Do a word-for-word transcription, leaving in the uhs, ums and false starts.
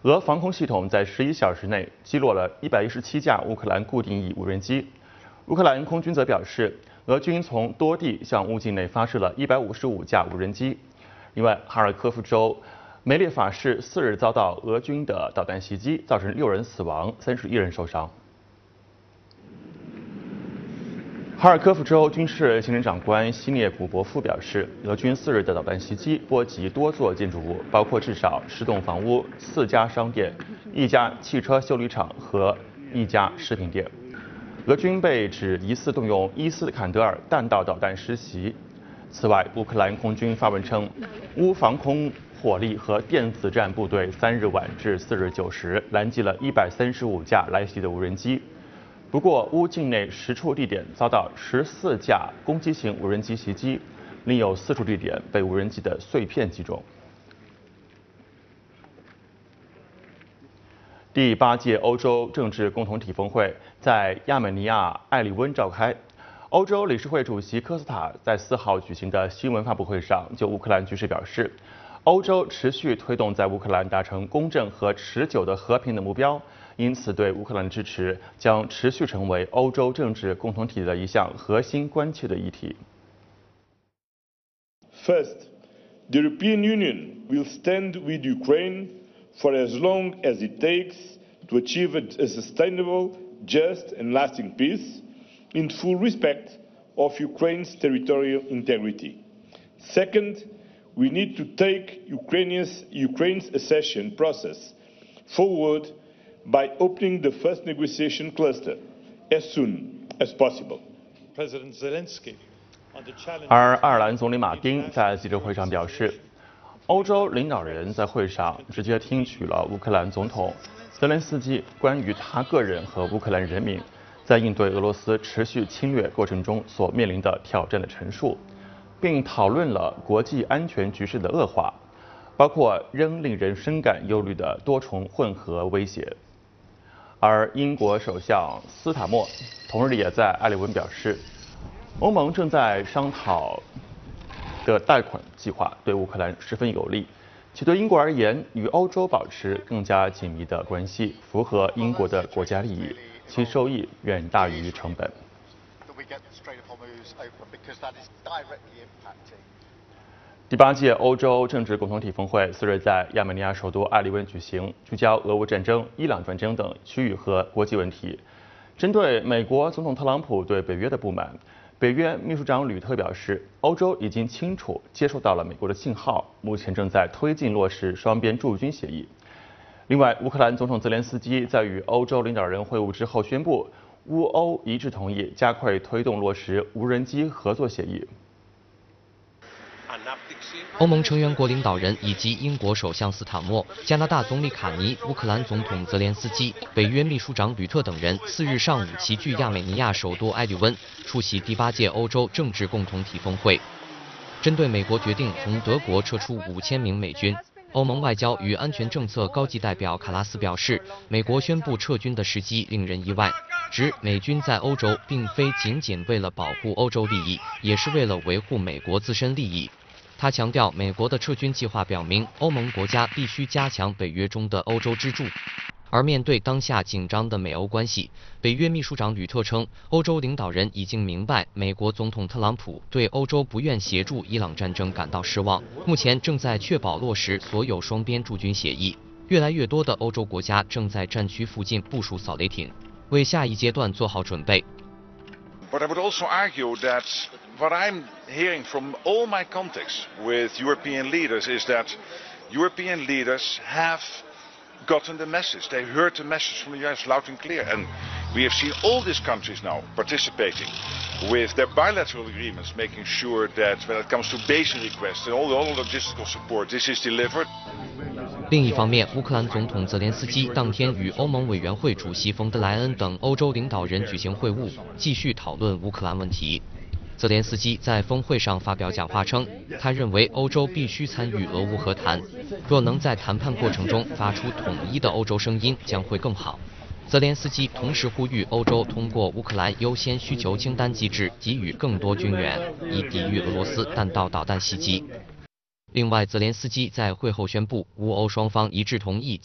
俄防空系统在十一小时内击落了一百一十七架乌克兰固定翼无人机。乌克兰空军则表示，俄军从多地向乌境内发射了一百五十五架无人机。另外，哈尔科夫州梅列法市四日遭到俄军的导弹袭击，造成六人死亡，三十一人受伤。哈尔科夫州军事行政长官西涅古博夫表示，俄军四日的导弹袭击波及多座建筑物，包括至少十栋房屋、四家商店、一家汽车修理厂和一家食品店。俄军被指疑似动用伊斯坎德尔弹道导弹实袭。此外，乌克兰空军发文称，乌防空火力和电子战部队三日晚至四日九时拦截了一百三十五架来袭的无人机。不过，乌境内十处地点遭到十四架攻击型无人机袭击，另有四处地点被无人机的碎片击中。第八届欧洲政治共同体峰会在亚美尼亚艾利温召开。欧洲理事会主席科斯塔在四号举行的新闻发布会上，就乌克兰局势表示，欧洲持续推动在乌克兰达成公正和持久的和平的目标。因此，对乌克兰的支持将持续成为欧洲政治共同体的一项核心关切的议题。 First, the European Union will stand with Ukraine for as long as it takes to achieve a sustainable, just and lasting peace, in full respect of Ukraine's territorial integrity. Second, we need to take Ukraine's, Ukraine's accession process forward by opening the first negotiation cluster as soon as possible. President Zelensky. 而爱尔兰总理马丁在记者会上表示，欧洲领导人在会上直接听取了乌克兰总统泽连斯基关于他个人和乌克兰人民在应对俄罗斯持续侵略过程中所面临的挑战的陈述，并讨论了国际安全局势的恶化，包括仍令人深感忧虑的多重混合威胁。而英国首相斯塔默同日也在艾利温表示，欧盟正在商讨的贷款计划对乌克兰十分有利，其对英国而言，与欧洲保持更加紧密的关系，符合英国的国家利益，其收益远大于成本。第八届欧洲政治共同体峰会四日在亚美尼亚首都艾利温举行，聚焦俄乌战争、伊朗战争等区域和国际问题。针对美国总统特朗普对北约的不满，北约秘书长吕特表示，欧洲已经清楚接收到了美国的信号，目前正在推进落实双边驻军协议。另外，乌克兰总统泽连斯基在与欧洲领导人会晤之后宣布，乌欧一致同意加快推动落实无人机合作协议。 欧盟成员国领导人以及英国首相斯塔默、加拿大总理卡尼、乌克兰总统泽连斯基、北约秘书长吕特等人四日上午齐聚亚美尼亚首都埃利温，出席第八届欧洲政治共同体峰会。针对美国决定从德国撤出五千名美军，欧盟外交与安全政策高级代表卡拉斯表示，美国宣布撤军的时机令人意外，指美军在欧洲并非仅仅为了保护欧洲利益，也是为了维护美国自身利益。他强调，美国的撤军计划表明，欧盟国家必须加强北约中的欧洲支柱。而面对当下紧张的美欧关系，北约秘书长吕特称，欧洲领导人已经明白美国总统特朗普对欧洲不愿协助伊朗战争感到失望，目前正在确保落实所有双边驻军协议。越来越多的欧洲国家正在战区附近部署扫雷艇，为下一阶段做好准备。 But I would also argue that what I'm hearing from all my contacts with European leaders is that European leaders have gotten the message. They heard the message from the U S loud and clear. And we have seen all these countries now participating with their bilateral agreements, making sure that when it comes to basic requests and all the other logistical support, this is delivered. 另一方面，乌克兰总统泽连斯基当天与欧盟委员会主席冯德莱恩等欧洲领导人举行会晤，继续讨论乌克兰问题。泽连斯基在峰会上发表讲话称，他认为欧洲必须参与俄乌和谈，若能在谈判过程中发出统一的欧洲声音，将会更好。泽连斯基同时呼吁欧洲通过乌克兰优先需求清单机制给予更多军援，以抵御俄罗斯弹道导弹袭击。另外，泽连斯基在会后宣布，乌欧双方一致同意